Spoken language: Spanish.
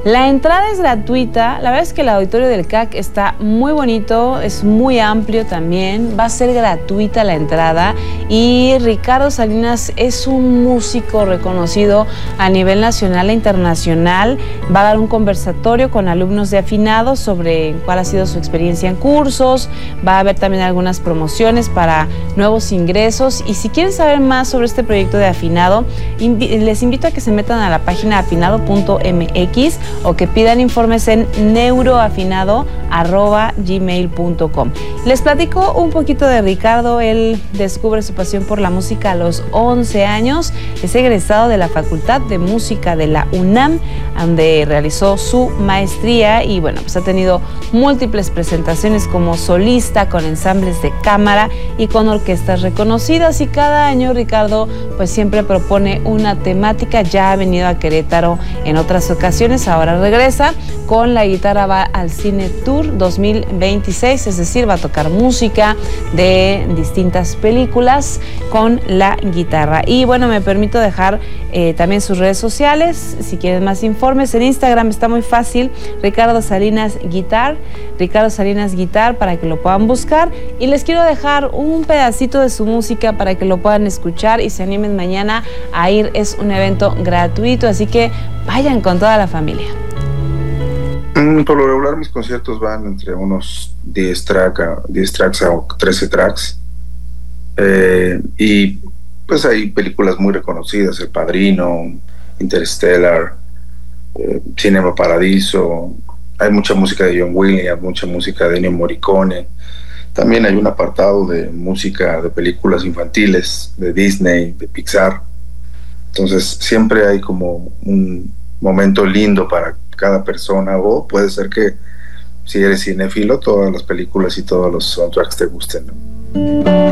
La entrada es gratuita. La verdad es que el auditorio del CAC está muy bonito, es muy amplio también. Va a ser gratuita la entrada y Ricardo Salinas es un músico reconocido a nivel nacional e internacional. Va a dar un conversatorio con alumnos de Afinado sobre cuál ha sido su experiencia en cursos. Va a haber también algunas promociones para nuevos ingresos. Y si quieren saber más sobre este proyecto de Afinado, les invito a que se metan a la página afinado.mx o que pidan informes en neuroafinado@gmail.com. Les platico un poquito de Ricardo. Él descubre su pasión por la música a los 11 años. Es egresado de la Facultad de Música de la UNAM, donde realizó su maestría y bueno, pues ha tenido múltiples presentaciones como solista con ensambles de cámara y con orquestas reconocidas, y cada año Ricardo pues siempre propone una temática. Ya ha venido a Querétaro en otras ocasiones, ahora regresa con La Guitarra Va al Cine Tour 2026, es decir, va a tocar música de distintas películas con la guitarra. Y bueno, me permito dejar también sus redes sociales, si quieren más informes. En Instagram está muy fácil, Ricardo Salinas Guitar, para que lo puedan buscar. Y les quiero dejar un pedacito de su música para que lo puedan escuchar y se animen mañana a ir. Es un evento gratuito, así que vayan con toda la familia. Por lo regular mis conciertos van entre unos 10 tracks a 13 tracks, y pues hay películas muy reconocidas: El Padrino, Interstellar, Cinema Paradiso. Hay mucha música de John Williams, mucha música de Ennio Morricone. También hay un apartado de música de películas infantiles de Disney, de Pixar. Entonces siempre hay como un momento lindo para cada persona, o puede ser que si eres cinéfilo todas las películas y todos los soundtracks te gusten, ¿no?